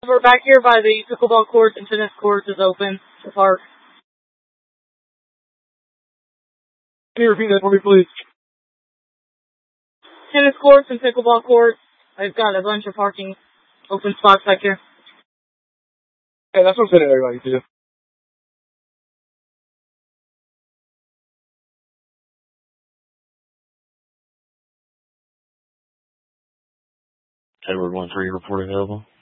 We're back here by the pickleball courts and tennis courts is open to park. Can you repeat that for me, please? Tennis courts and pickleball courts. I've got a bunch of parking open spots back here. Yeah, that's what I'm sending everybody to. Edward 13 report available.